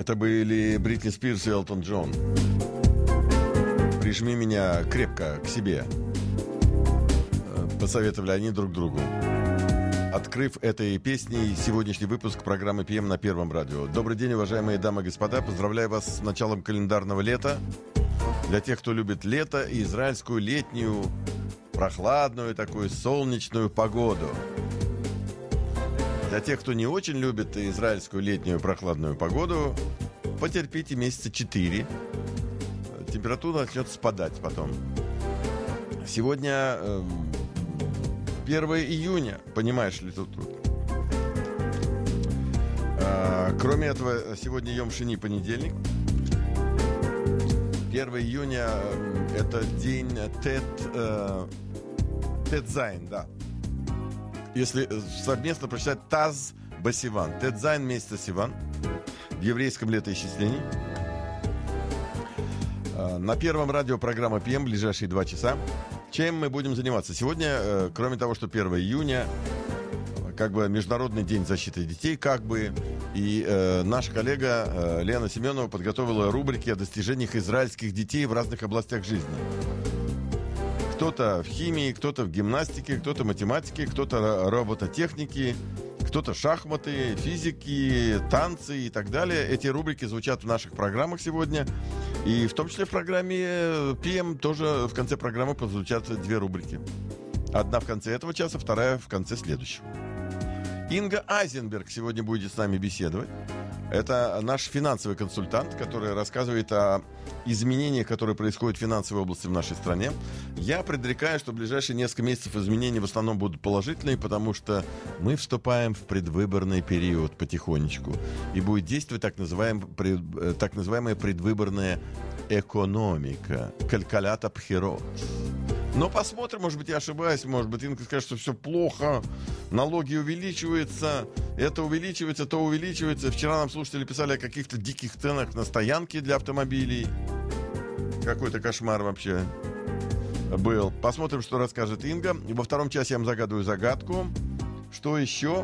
Это были Бритни Спирс и Элтон Джон. «Прижми меня крепко к себе», посоветовали они друг другу, открыв этой песней сегодняшний выпуск программы ПМ на Первом радио. Добрый день, уважаемые дамы и господа. Поздравляю вас с началом календарного лета. Для тех, кто любит лето и израильскую летнюю, прохладную такую солнечную погоду. Для тех, кто не очень любит израильскую летнюю прохладную погоду, потерпите месяца 4. Температура начнет спадать потом. Сегодня 1 июня, понимаешь ли тут. Кроме этого, сегодня Йом Шини, понедельник. 1 июня это день Тет Зайн, да. Если совместно прочитать Таз Басиван. Тет Зайн месяца Сиван. В еврейском летоисчислении. На Первом радио программа ПМ ближайшие 2 часа. Чем мы будем заниматься? Сегодня, кроме того, что 1 июня, как бы Международный день защиты детей, как бы, и наша коллега Лена Семенова подготовила рубрики о достижениях израильских детей в разных областях жизни. Кто-то в химии, кто-то в гимнастике, кто-то в математике, кто-то робототехники, кто-то шахматы, физики, танцы и так далее. Эти рубрики звучат в наших программах сегодня. И в том числе в программе ПМ тоже в конце программы прозвучат 2 рубрики. Одна в конце этого часа, вторая в конце следующего. Инга Айзенберг сегодня будет с нами беседовать. Это наш финансовый консультант, который рассказывает о изменениях, которые происходят в финансовой области в нашей стране. Я предрекаю, что в ближайшие несколько месяцев изменения в основном будут положительные, потому что мы вступаем в предвыборный период потихонечку. И будет действовать так называемая предвыборная экономика. Калькалята пхирот. Но посмотрим, может быть, я ошибаюсь, может быть, Инга скажет, что все плохо, налоги увеличиваются, это увеличивается, то увеличивается. Вчера нам слушатели писали о каких-то диких ценах на стоянке для автомобилей. Какой-то кошмар вообще был. Посмотрим, что расскажет Инга. И во втором часе я вам загадываю загадку. Что еще?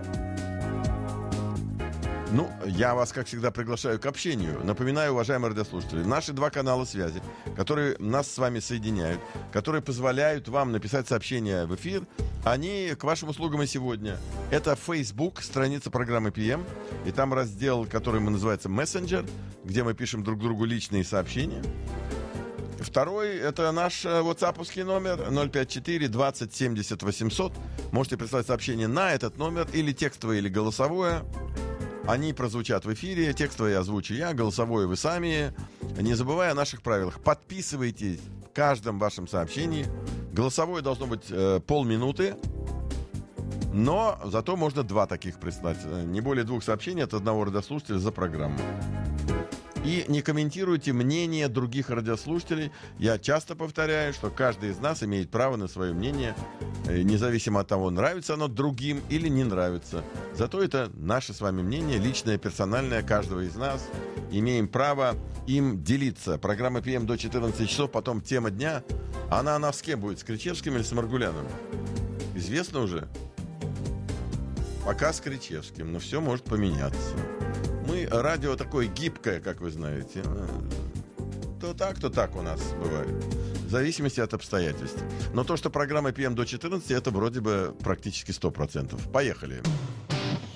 Ну, я вас, как всегда, приглашаю к общению. Напоминаю, уважаемые радиослушатели, наши 2 канала связи, которые нас с вами соединяют, которые позволяют вам написать сообщения в эфир, они к вашим услугам и сегодня. Это Facebook, страница программы PM, и там раздел, который называется Messenger, где мы пишем друг другу личные сообщения. Второй, это наш WhatsApp-овский номер 054 20 70 800. Можете прислать сообщение на этот номер, или текстовое, или голосовое. Они прозвучат в эфире, текстовое озвучу я, голосовое вы сами. Не забывая о наших правилах. Подписывайтесь в каждом вашем сообщении. Голосовое должно быть полминуты, но зато можно 2 таких прислать. Не более 2 сообщений от одного радиослушателя за программу. И не комментируйте мнение других радиослушателей. Я часто повторяю, что каждый из нас имеет право на свое мнение, независимо от того, нравится оно другим или не нравится. Зато это наше с вами мнение, личное, персональное каждого из нас. Имеем право им делиться. Программа ПМ до 14 часов, потом тема дня. Она с кем будет? С Кричевским или с Маргуляном? Известно уже? Пока с Кричевским, но все может поменяться. Мы радио такое гибкое, как вы знаете. То так у нас бывает. В зависимости от обстоятельств. Но то, что программа PM до 14, это вроде бы практически 100%. Поехали.